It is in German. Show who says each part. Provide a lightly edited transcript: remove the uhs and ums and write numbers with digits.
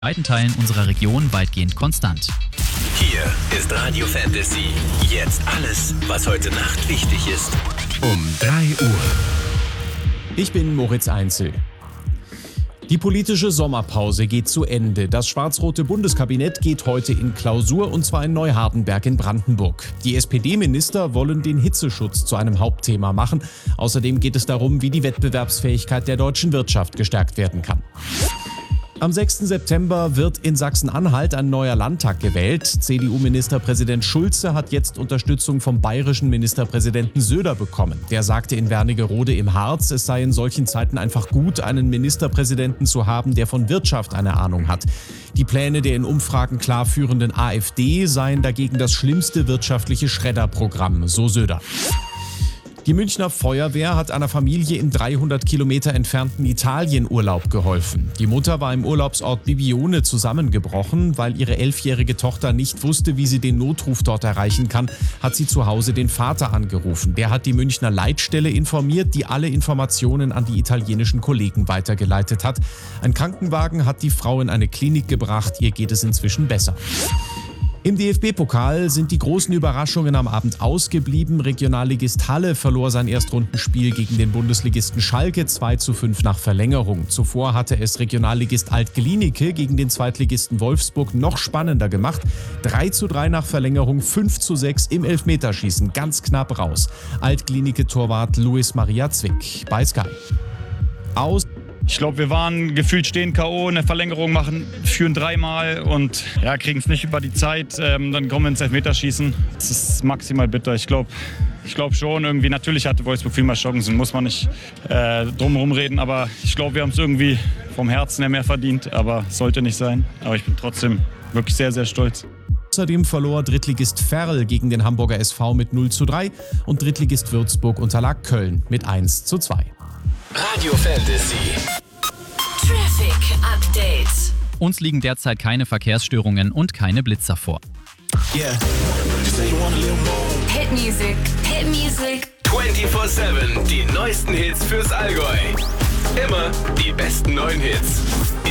Speaker 1: weiten Teilen unserer Region weitgehend konstant.
Speaker 2: Hier ist Radio Fantasy. Jetzt alles, was heute Nacht wichtig ist. Um 3 Uhr.
Speaker 3: Ich bin Moritz Einzel. Die politische Sommerpause geht zu Ende. Das schwarz-rote Bundeskabinett geht heute in Klausur, und zwar in Neuhardenberg in Brandenburg. Die SPD-Minister wollen den Hitzeschutz zu einem Hauptthema machen. Außerdem geht es darum, wie die Wettbewerbsfähigkeit der deutschen Wirtschaft gestärkt werden kann. Am 6. September wird in Sachsen-Anhalt ein neuer Landtag gewählt. CDU-Ministerpräsident Schulze hat jetzt Unterstützung vom bayerischen Ministerpräsidenten Söder bekommen. Der sagte in Wernigerode im Harz, es sei in solchen Zeiten einfach gut, einen Ministerpräsidenten zu haben, der von Wirtschaft eine Ahnung hat. Die Pläne der in Umfragen klar führenden AfD seien dagegen das schlimmste wirtschaftliche Schredderprogramm, so Söder. Die Münchner Feuerwehr hat einer Familie im 300 Kilometer entfernten Italien Urlaub geholfen. Die Mutter war im Urlaubsort Bibione zusammengebrochen. Weil ihre 11-jährige Tochter nicht wusste, wie sie den Notruf dort erreichen kann, hat sie zu Hause den Vater angerufen. Der hat die Münchner Leitstelle informiert, die alle Informationen an die italienischen Kollegen weitergeleitet hat. Ein Krankenwagen hat die Frau in eine Klinik gebracht. Ihr geht es inzwischen besser. Im DFB-Pokal sind die großen Überraschungen am Abend ausgeblieben. Regionalligist Halle verlor sein Erstrundenspiel gegen den Bundesligisten Schalke 2:5 nach Verlängerung. Zuvor hatte es Regionalligist Alt-Glienicke gegen den Zweitligisten Wolfsburg noch spannender gemacht. 3:3 nach Verlängerung, 5:6 im Elfmeterschießen, ganz knapp raus. Alt-Glienicke-Torwart Luis Maria Zwick bei Sky.
Speaker 4: Ich glaube, wir waren gefühlt stehen K.O., eine Verlängerung machen, führen 3-mal und kriegen es nicht über die Zeit. Dann kommen wir ins Elfmeterschießen. Das ist maximal bitter. Ich glaube schon irgendwie. Natürlich hatte Wolfsburg viel mehr Chancen, muss man nicht drum herum reden. Aber ich glaube, wir haben es irgendwie vom Herzen her mehr verdient. Aber es sollte nicht sein. Aber ich bin trotzdem wirklich sehr, sehr stolz.
Speaker 3: Außerdem verlor Drittligist Verl gegen den Hamburger SV mit 0:3 und Drittligist Würzburg unterlag Köln mit 1:2.
Speaker 2: Radio Fantasy.
Speaker 5: Traffic Update.
Speaker 1: Uns liegen derzeit keine Verkehrsstörungen und keine Blitzer vor.
Speaker 2: Yeah.
Speaker 5: Hit Music. Hit Music.
Speaker 2: 24/7. Die neuesten Hits fürs Allgäu. Immer die besten neuen Hits.